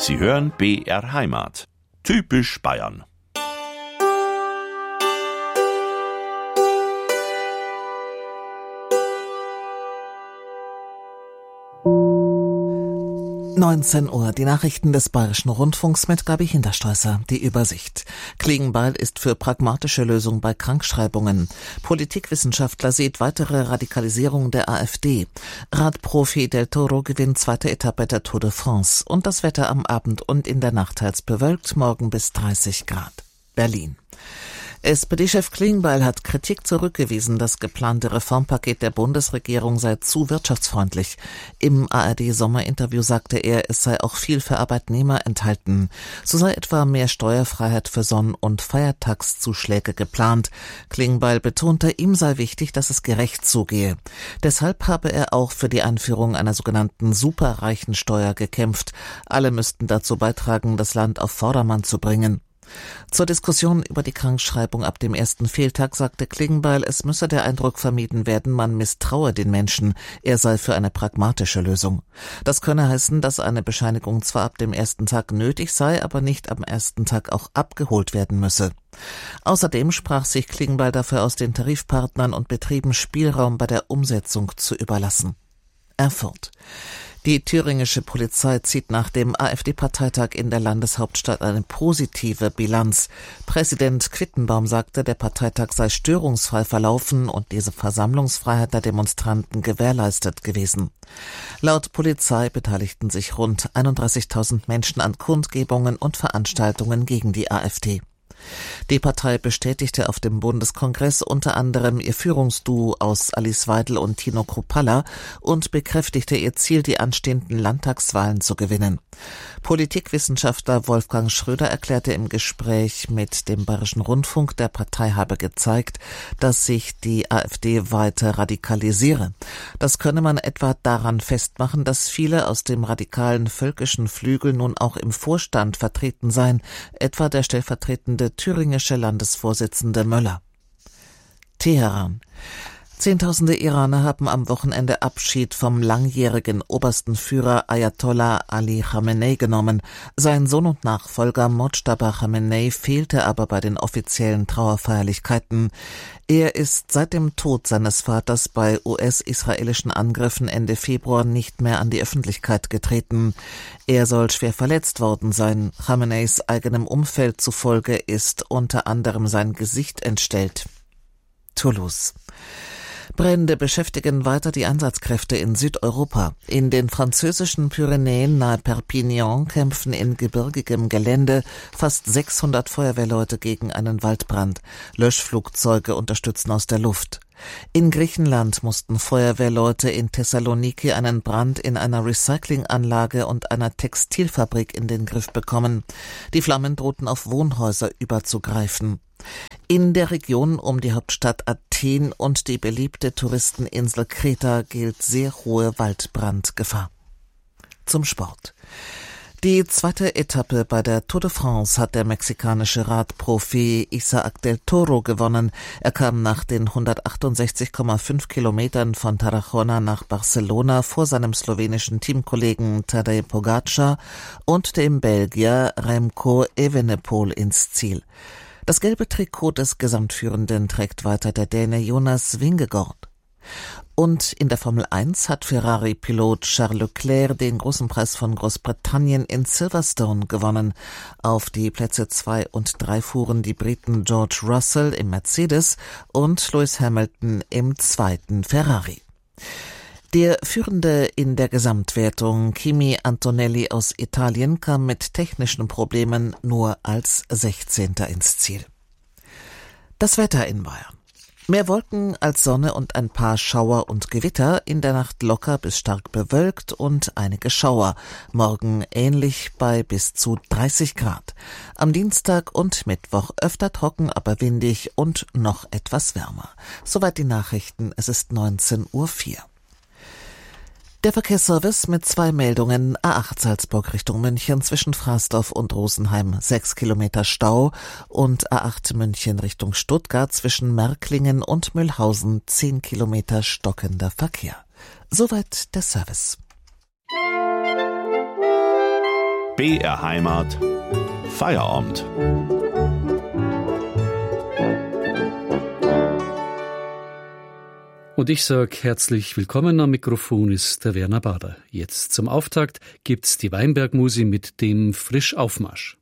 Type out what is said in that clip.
Sie hören BR Heimat. Typisch Bayern. Uhr, die Nachrichten des Bayerischen Rundfunks mit Gabi Hinterstoesser. Die Übersicht. Klingbeil ist für pragmatische Lösung bei Krankschreibungen. Politikwissenschaftler sieht weitere Radikalisierung der AfD. Radprofi Del Toro gewinnt zweite Etappe der Tour de France. Und das Wetter am Abend und in der Nacht teils bewölkt, morgen bis 30 Grad. Berlin. SPD-Chef Klingbeil hat Kritik zurückgewiesen, das geplante Reformpaket der Bundesregierung sei zu wirtschaftsfreundlich. Im ARD-Sommerinterview sagte er, es sei auch viel für Arbeitnehmer enthalten. So sei etwa mehr Steuerfreiheit für Sonn- und Feiertagszuschläge geplant. Klingbeil betonte, ihm sei wichtig, dass es gerecht zugehe. Deshalb habe er auch für die Einführung einer sogenannten Superreichensteuer gekämpft. Alle müssten dazu beitragen, das Land auf Vordermann zu bringen. Zur Diskussion über die Krankschreibung ab dem ersten Fehltag sagte Klingbeil, es müsse der Eindruck vermieden werden, man misstraue den Menschen, er sei für eine pragmatische Lösung. Das könne heißen, dass eine Bescheinigung zwar ab dem ersten Tag nötig sei, aber nicht am ersten Tag auch abgeholt werden müsse. Außerdem sprach sich Klingbeil dafür aus, den Tarifpartnern und Betrieben Spielraum bei der Umsetzung zu überlassen. Erfurt. Die thüringische Polizei zieht nach dem AfD-Parteitag in der Landeshauptstadt eine positive Bilanz. Präsident Quittenbaum sagte, der Parteitag sei störungsfrei verlaufen und diese Versammlungsfreiheit der Demonstranten gewährleistet gewesen. Laut Polizei beteiligten sich rund 31.000 Menschen an Kundgebungen und Veranstaltungen gegen die AfD. Die Partei bestätigte auf dem Bundeskongress unter anderem ihr Führungsduo aus Alice Weidel und Tino Kruppalla und bekräftigte ihr Ziel, die anstehenden Landtagswahlen zu gewinnen. Politikwissenschaftler Wolfgang Schröder erklärte im Gespräch mit dem Bayerischen Rundfunk, der Partei habe gezeigt, dass sich die AfD weiter radikalisiere. Das könne man etwa daran festmachen, dass viele aus dem radikalen völkischen Flügel nun auch im Vorstand vertreten seien, etwa der stellvertretende thüringische Landesvorsitzende Möller. Teheran. Zehntausende Iraner haben am Wochenende Abschied vom langjährigen obersten Führer Ayatollah Ali Khamenei genommen. Sein Sohn und Nachfolger Mojtaba Khamenei fehlte aber bei den offiziellen Trauerfeierlichkeiten. Er ist seit dem Tod seines Vaters bei US-israelischen Angriffen Ende Februar nicht mehr an die Öffentlichkeit getreten. Er soll schwer verletzt worden sein. Khameneis eigenem Umfeld zufolge ist unter anderem sein Gesicht entstellt. Toulouse. Brände beschäftigen weiter die Einsatzkräfte in Südeuropa. In den französischen Pyrenäen nahe Perpignan kämpfen in gebirgigem Gelände fast 600 Feuerwehrleute gegen einen Waldbrand. Löschflugzeuge unterstützen aus der Luft. In Griechenland mussten Feuerwehrleute in Thessaloniki einen Brand in einer Recyclinganlage und einer Textilfabrik in den Griff bekommen. Die Flammen drohten auf Wohnhäuser überzugreifen. In der Region um die Hauptstadt Athen und die beliebte Touristeninsel Kreta gilt sehr hohe Waldbrandgefahr. Zum Sport. Die zweite Etappe bei der Tour de France hat der mexikanische Radprofi Isaac Del Toro gewonnen. Er kam nach den 168,5 Kilometern von Tarazona nach Barcelona vor seinem slowenischen Teamkollegen Tadej Pogačar und dem Belgier Remco Evenepoel ins Ziel. Das gelbe Trikot des Gesamtführenden trägt weiter der Däne Jonas Vingegaard. Und in der Formel 1 hat Ferrari-Pilot Charles Leclerc den großen Preis von Großbritannien in Silverstone gewonnen. Auf die Plätze 2 und 3 fuhren die Briten George Russell im Mercedes und Lewis Hamilton im zweiten Ferrari. Der Führende in der Gesamtwertung, Kimi Antonelli aus Italien, kam mit technischen Problemen nur als 16. ins Ziel. Das Wetter in Bayern. Mehr Wolken als Sonne und ein paar Schauer und Gewitter, in der Nacht locker bis stark bewölkt und einige Schauer. Morgen ähnlich bei bis zu 30 Grad. Am Dienstag und Mittwoch öfter trocken, aber windig und noch etwas wärmer. Soweit die Nachrichten, es ist 19:04 Uhr. Der Verkehrsservice mit 2 Meldungen. A8 Salzburg Richtung München zwischen Frasdorf und Rosenheim 6 Kilometer Stau und A8 München Richtung Stuttgart zwischen Märklingen und Mühlhausen 10 Kilometer stockender Verkehr. Soweit der Service. BR Heimat. Feierabend. Und ich sage herzlich willkommen, am Mikrofon ist der Werner Bader. Jetzt zum Auftakt gibt's die Weinbergmusi mit dem Frischaufmarsch.